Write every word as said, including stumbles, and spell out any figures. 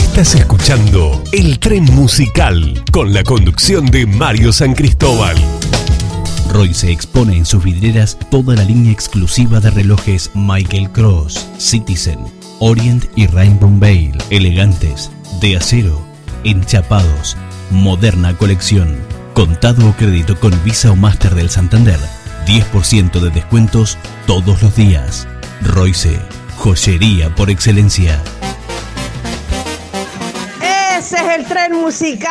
Estás escuchando El Tren Musical con la conducción de Mario San Cristóbal. Royce expone en sus vidrieras toda la línea exclusiva de relojes Michael Kors, Citizen, Orient y Rainbow Veil, elegantes, de acero, enchapados, moderna colección, contado o crédito con Visa o Master del Santander, diez por ciento de descuentos todos los días. Royce, joyería por excelencia. Ese es el Tren Musical.